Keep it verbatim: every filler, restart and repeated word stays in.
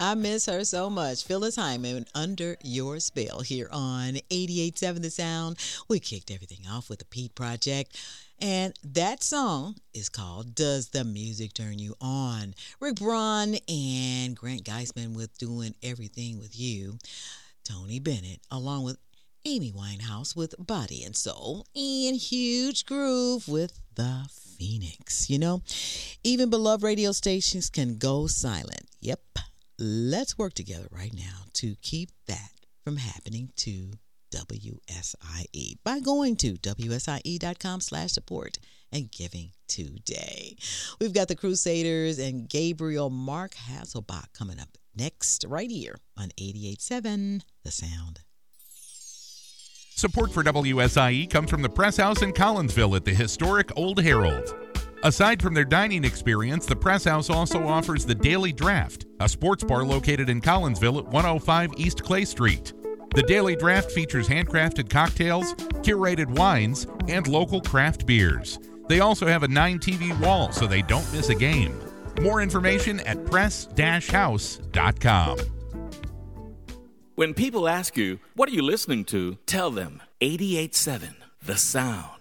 I miss her so much. Phyllis Hyman, Under Your Spell, here on eighty-eight point seven The Sound. We kicked everything off with the Pete Project. And that song is called Does the Music Turn You On? Rick Braun and Grant Geisman with Doing Everything With You. Tony Bennett, along with Amy Winehouse with Body and Soul. And Huge Groove with The Phoenix. You know, even beloved radio stations can go silent. Yep. Let's work together right now to keep that from happening to W S I E by going to W S I E dot com slash support and giving today. We've got the Crusaders and Gabriel Mark Hasselbach coming up next right here on eighty-eight point seven The Sound. Support for W S I E comes from the Press House in Collinsville at the historic Old Herald. Aside from their dining experience, the Press House also offers the Daily Draft, a sports bar located in Collinsville at one oh five East Clay Street. The Daily Draft features handcrafted cocktails, curated wines, and local craft beers. They also have a nine T V wall so they don't miss a game. More information at press dash house dot com. When people ask you, what are you listening to? Tell them eighty-eight point seven The Sound.